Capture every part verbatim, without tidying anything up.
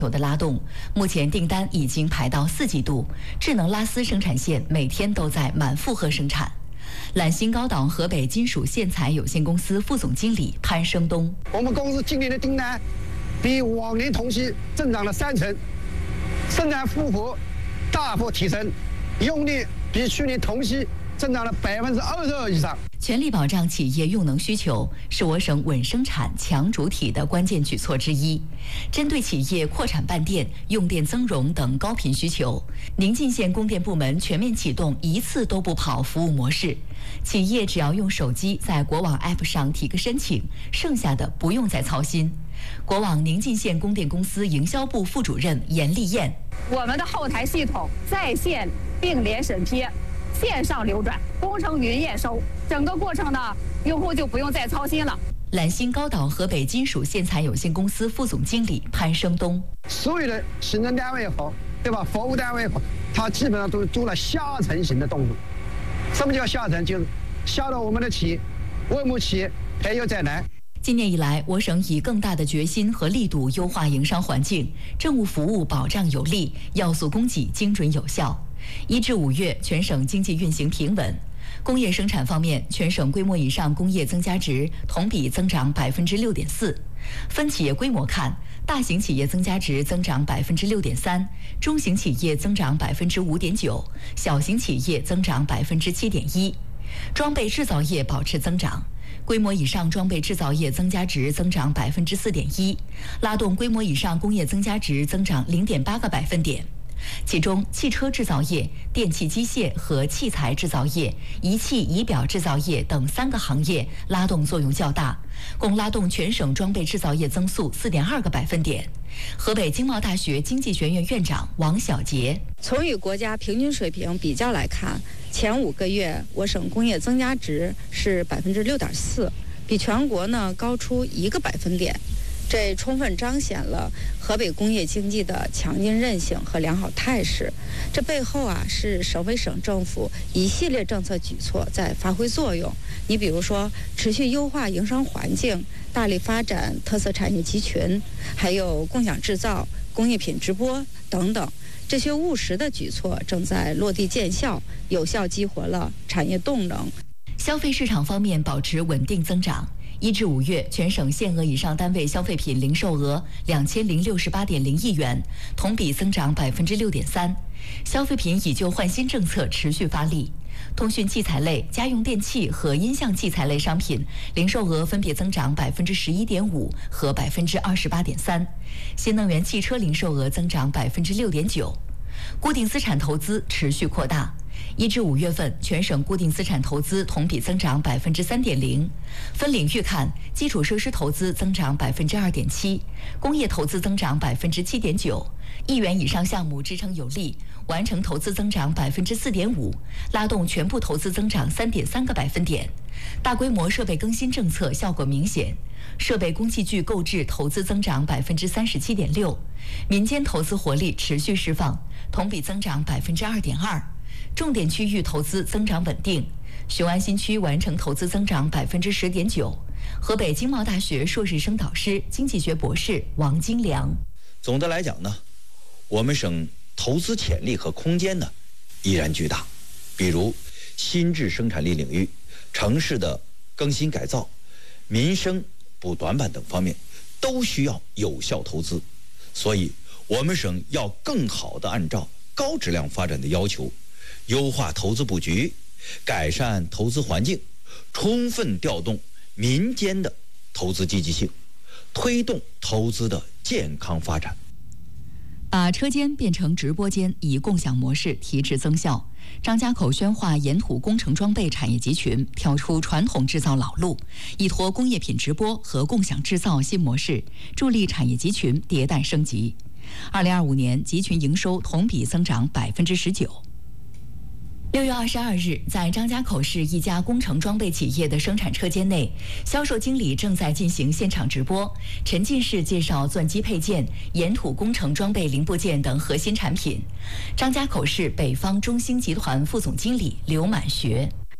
的拉动，目前订单已经排到四季度，智能拉丝生产线每天都在满负荷生产。揽鑫高档河北金属线材有限公司副总经理潘生东： 我们公司今年的订单比往年同期增长了三成，生产负荷大幅提升，用率比去年同期增长了百分之二十二以上。 全力保障企业用能需求，是我省稳生产、强主体的关键举措之一。针对企业扩产办电、用电增容等高频需求，宁晋县供电部门全面启动一次都不跑服务模式。企业只要用手机在国网 App 上提个申请，剩下的不用再操心。国网宁晋县供电公司营销部副主任严丽燕： 我们的后台系统在线并联审批，线上流转，工程云验收，整个过程呢，用户就不用再操心了。 揽鑫高档河北金属线材有限公司副总经理潘生东： 所有的行政单位也好，对吧？服务单位也好，它基本上都做了下沉型的动作。什么叫下沉？就是下到我们的企业，为母企业排忧再难。 今年以来，我省以更大的决心和力度优化营商环境，政务服务保障有力，要素供给精准有效。一至五月，全省经济运行平稳。工业生产方面，全省规模以上工业增加值同比增长百分之六点四。分企业规模看，大型企业增加值增长百分之六点三，中型企业增长百分之五点九，小型企业增长百分之七点一。装备制造业保持增长，规模以上装备制造业增加值增长百分之四点一，拉动规模以上工业增加值增长零点八个百分点。其中，汽车制造业、电气机械和器材制造业、仪器仪表制造业等三个行业拉动作用较大，共拉动全省装备制造业增速四点二个百分点。河北经贸大学经济学院院长王小杰： 从与国家平均水平比较来看，前五个月我省工业增加值是百分之六点四，比全国呢高出一个百分点。这充分彰显了河北工业经济的强劲韧性和良好态势。这背后啊，是省委省政府一系列政策举措在发挥作用。你比如说，持续优化营商环境，大力发展特色产业集群，还有共享制造、工业品直播等等，这些务实的举措正在落地见效，有效激活了产业动能。 消费市场方面保持稳定增长。一至五月，全省限额以上单位消费品零售额两千零六十八点零亿元，同比增长百分之六点三。消费品以旧换新政策持续发力，通讯器材类、家用电器和音像器材类商品零售额分别增长百分之十一点五和百分之二十八点三，新能源汽车零售额增长百分之六点九。固定资产投资持续扩大。一至五月份，全省固定资产投资同比增长百分之三点零。分领域看，基础设施投资增长百分之二点七，工业投资增长百分之七点九，亿元以上项目支撑有力，完成投资增长百分之四点五，拉动全部投资增长三点三个百分点。大规模设备更新政策效果明显，设备工器具购置投资增长百分之三十七点六，民间投资活力持续释放，同比增长百分之二点二。重点区域投资增长稳定，雄安新区完成投资增长百分之十点九。河北经贸大学硕士生导师、经济学博士王金良： 总的来讲呢，我们省投资潜力和空间呢依然巨大，比如新质生产力领域、城市的更新改造、民生补短板等方面都需要有效投资，所以我们省要更好地按照高质量发展的要求，优化投资布局，改善投资环境，充分调动民间的投资积极性，推动投资的健康发展。 把车间变成直播间，以共享模式提质增效。张家口宣化岩土工程装备产业集群跳出传统制造老路，依托工业品直播和共享制造新模式，助力产业集群迭代升级。二零二五年集群营收同比增长百分之十九。六月二十二日，在张家口市一家工程装备企业的生产车间内，销售经理正在进行现场直播，沉浸式介绍钻机配件、岩土工程装备零部件等核心产品。张家口市北方中兴集团副总经理刘满学：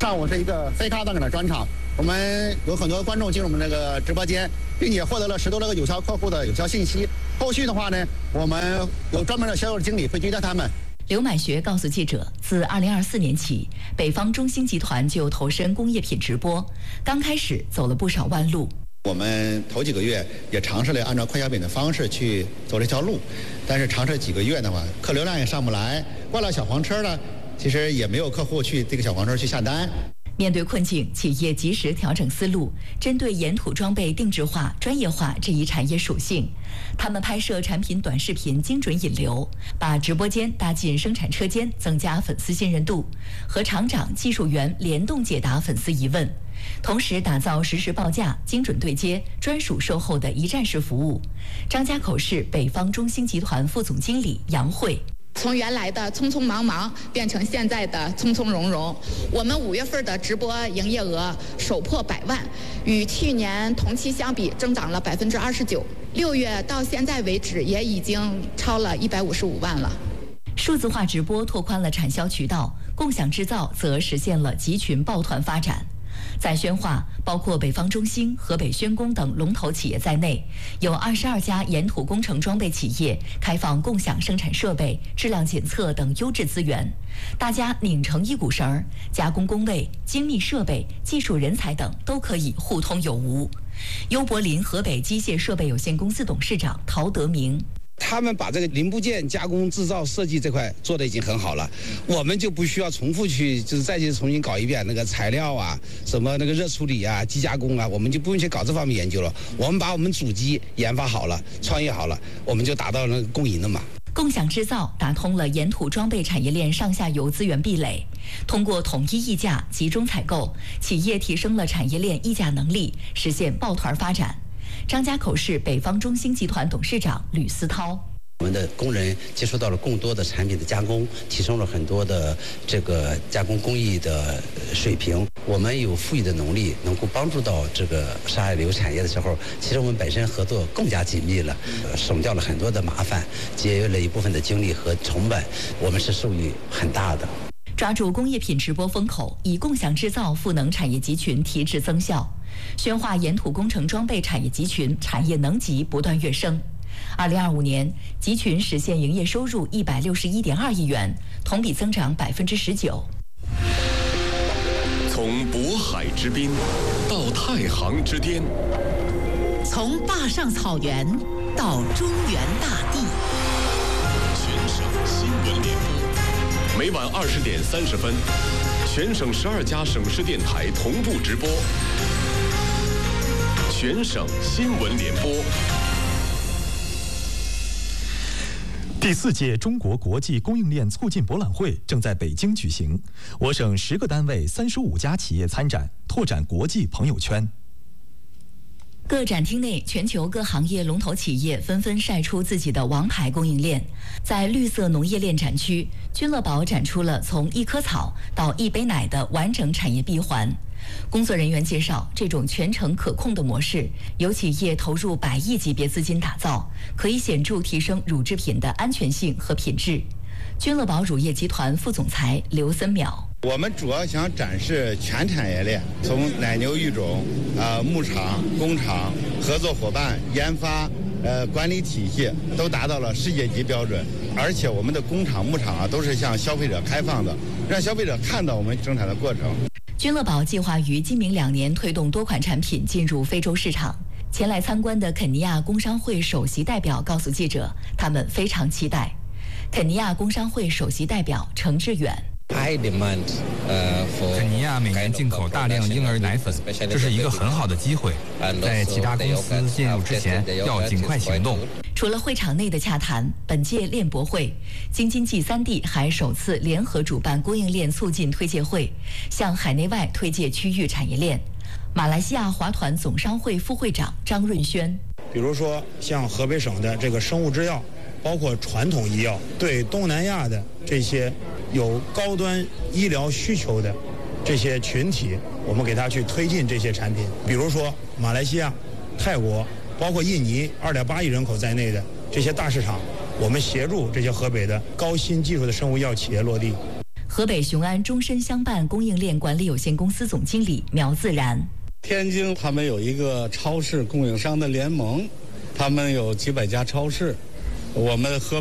上午是一个非咖档的专场，我们有很多观众进入我们这个直播间，并且获得了十多个有效客户的有效信息。后续的话呢，我们有专门的销售经理会接待他们。 刘满学告诉记者，自二零二四年起，北方中兴集团就投身工业品直播，刚开始走了不少弯路。 我们头几个月也尝试了按照快消品的方式去走这条路，但是尝试几个月的话，客流量也上不来，挂了小黄车呢，其实也没有客户去这个小黄车去下单。 面对困境，企业及时调整思路，针对岩土装备定制化、专业化这一产业属性，他们拍摄产品短视频，精准引流，把直播间搭进生产车间，增加粉丝信任度，和厂长、技术员联动解答粉丝疑问，同时打造实时报价、精准对接、专属售后的一站式服务。张家口市北方中兴集团副总经理杨慧。 从原来的匆匆忙忙变成现在的从从容容，我们五月份的直播营业额首破百万，与去年同期相比增长了百分之二十九。六月到现在为止也已经超了一百五十五万了。 数字化直播拓宽了产销渠道，共享制造则实现了集群抱团发展。在宣化，包括北方中兴、河北宣工等龙头企业在内，有二十二家岩土工程装备企业开放共享生产设备、质量检测等优质资源，大家拧成一股绳儿，加工工位、精密设备、技术人才等都可以互通有无。优柏林河北机械设备有限公司董事长陶德明。 他们把这个零部件加工、制造、设计这块做得已经很好了，我们就不需要重复去，就是再去重新搞一遍那个材料啊、什么那个热处理啊、机加工啊，我们就不用去搞这方面研究了。我们把我们主机研发好了、创业好了，我们就达到了共赢了嘛。 共享制造打通了岩土装备产业链上下游资源壁垒，通过统一议价、集中采购，企业提升了产业链议价能力，实现抱团发展。张家口市北方中兴集团董事长吕思涛。 我们的工人接触到了更多的产品的加工，提升了很多的这个加工工艺的水平。我们有富裕的能力，能够帮助到这个上下游产业的时候，其实我们本身合作更加紧密了，省掉了很多的麻烦，节约了一部分的精力和成本，我们是受益很大的。 抓住工业品直播风口，以共享制造赋能产业集群提质增效，宣化岩土工程装备产业集群产业能级不断跃升。二零二五年，集群实现营业收入一百六十一点二亿元，同比增长百分之十九。 从渤海之滨到太行之巅， 从坝上草原到中原大地， 全省新闻联播，每晚二十点三十分，全省十二家省市电台同步直播。全省新闻联播。 第四届中国国际供应链促进博览会正在北京举行，我省十个单位、三十五家企业参展，拓展国际朋友圈。 各展厅内，全球各行业龙头企业纷纷晒出自己的王牌供应链。在绿色农业链展区，君乐宝展出了从一棵草到一杯奶的完整产业闭环。工作人员介绍，这种全程可控的模式，由企业投入百亿级别资金打造，可以显著提升乳制品的安全性和品质。君乐宝乳业集团副总裁刘森淼。 我们主要想展示全产业链，从奶牛育种、呃牧场、工厂、合作伙伴、研发、呃管理体系都达到了世界级标准，而且我们的工厂、牧场啊都是向消费者开放的，让消费者看到我们生产的过程。 君乐宝计划于今明两年推动多款产品进入非洲市场。前来参观的肯尼亚工商会首席代表告诉记者，他们非常期待。肯尼亚工商会首席代表程志远。 肯尼亚每年进口大量婴儿奶粉，这是一个很好的机会。在其他公司进入之前，要尽快行动。 除了会场内的洽谈，本届链博会，京津冀三地还首次联合主办供应链促进推介会，向海内外推介区域产业链。马来西亚华团总商会副会长张润轩， 比如说像河北省的这个生物制药，包括传统医药，对东南亚的这些有高端医疗需求的这些群体，我们给他去推进这些产品。比如说马来西亚、泰国，包括印尼二点八亿人口在内的这些大市场，我们协助这些河北的高新技术的生物药企业落地。 河北雄安终身相伴供应链管理有限公司总经理苗自然。 天津他们有一个超市供应商的联盟，他们有几百家超市，我们河